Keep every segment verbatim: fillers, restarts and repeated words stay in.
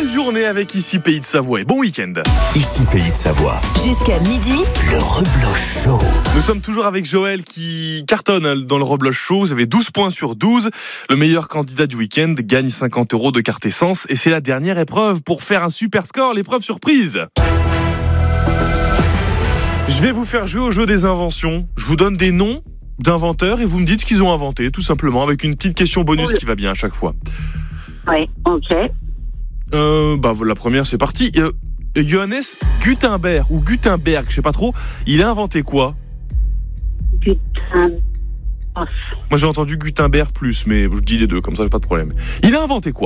Belle journée avec Ici Pays de Savoie et bon week-end. Ici Pays de Savoie. Jusqu'à midi, le Rebloche Show. Nous sommes toujours avec Joël qui cartonne dans le Rebloche Show. Vous avez douze points sur douze. Le meilleur candidat du week-end gagne cinquante euros de carte essence. Et c'est la dernière épreuve pour faire un super score, l'épreuve surprise. Je vais vous faire jouer au jeu des inventions. Je vous donne des noms d'inventeurs et vous me dites ce qu'ils ont inventé, tout simplement, avec une petite question bonus qui va bien à chaque fois. Oui, ok. Euh, bah, la première, c'est parti. Euh, Johannes Gutenberg, ou Gutenberg, je sais pas trop, il a inventé quoi ? Gutenberg. Moi, j'ai entendu Gutenberg plus, mais je dis les deux, comme ça, j'ai pas de problème. Il a inventé quoi ?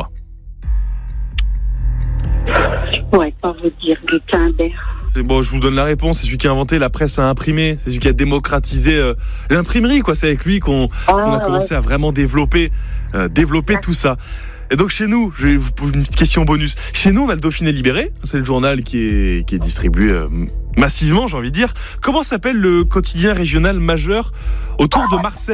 Je pourrais pas vous dire Gutenberg. C'est bon, je vous donne la réponse. C'est celui qui a inventé la presse à imprimer. C'est celui qui a démocratisé euh, l'imprimerie, quoi. C'est avec lui qu'on, Ah, qu'on a commencé ouais. à vraiment développer, euh, développer tout ça. Et donc chez nous, je vais vous poser une petite question bonus. Chez nous, on a le Dauphiné Libéré. C'est le journal qui est qui est distribué euh, massivement, j'ai envie de dire. Comment s'appelle le quotidien régional majeur autour de Marseille ?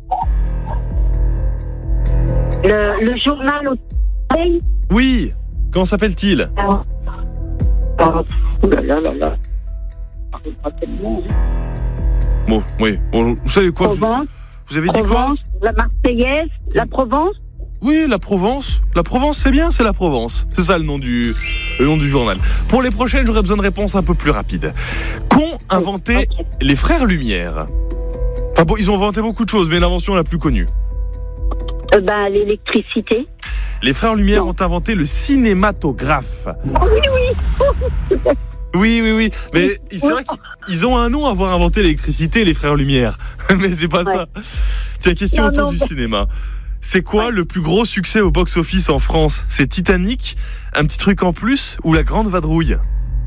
Le, le journal au Soleil. Oui. Comment s'appelle-t-il ? Oh, oh là là là là. Pas tellement, hein. Bon, oui. Bon, vous savez quoi ? Provence. Vous avez dit quoi ? Provence, la Marseillaise, la Provence. Oui, la Provence. La Provence, c'est bien, c'est la Provence. C'est ça le nom du, le nom du journal. Pour les prochaines, j'aurais besoin de réponses un peu plus rapides. Qu'ont inventé Okay. les frères Lumière ? Enfin bon, ils ont inventé beaucoup de choses, mais l'invention la plus connue. Euh, ben, l'électricité. Les frères Lumière Non. ont inventé le cinématographe. Oh, oui, oui. Oui, oui, oui. Mais c'est vrai qu'ils ont un nom à avoir inventé l'électricité, les frères Lumière. Mais c'est pas Ouais. ça. Tiens, question Non, autour non, du mais- cinéma. C'est quoi Ouais. le plus gros succès au box-office en France ? C'est Titanic, un petit truc en plus ou La Grande Vadrouille ?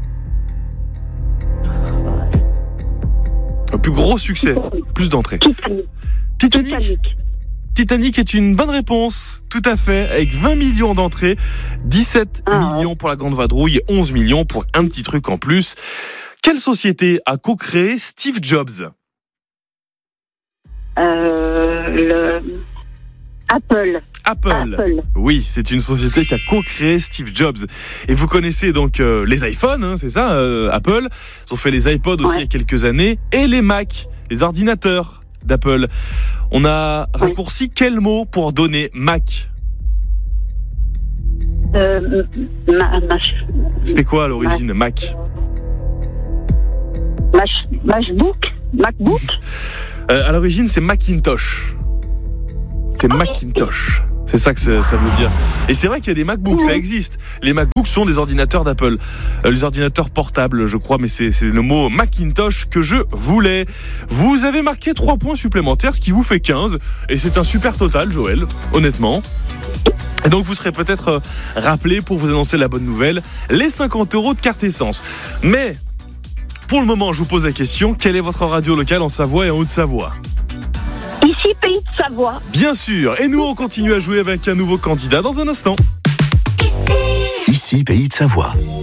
Le plus gros succès, plus d'entrées. Titanic. Titanic. Titanic. Titanic est une bonne réponse, tout à fait, avec vingt millions d'entrées, dix-sept Ah, millions pour La Grande Vadrouille et onze millions pour un petit truc en plus. Quelle société a co-créé Steve Jobs ? Euh, le... Apple. Apple. Apple. Oui, c'est une société qui a co-créé Steve Jobs. Et vous connaissez donc euh, les iPhones, hein, c'est ça, euh, Apple. Ils ont fait les iPods aussi Ouais. il y a quelques années. Et les Mac, les ordinateurs d'Apple. On a raccourci quel mot pour donner Mac ? Euh, ma, ma, C'était quoi à l'origine, Mac ? ma, MacBook. MacBook. Euh, à l'origine, c'est Macintosh. C'est Macintosh. C'est ça que c'est- ça veut dire. Et c'est vrai qu'il y a des MacBooks, ça existe. Les MacBooks sont des ordinateurs d'Apple. Euh, les ordinateurs portables, je crois, mais c'est, c'est le mot Macintosh que je voulais. Vous avez marqué trois points supplémentaires, ce qui vous fait quinze. Et c'est un super total, Joël, honnêtement. Et donc vous serez peut-être euh, rappelé pour vous annoncer la bonne nouvelle, les cinquante euros de carte essence. Mais, pour le moment, je vous pose la question, quelle est votre radio locale en Savoie et en Haute-Savoie ? Ici, Pays de Savoie. Bien sûr, et nous on continue à jouer avec un nouveau candidat dans un instant. Ici Pays de Savoie.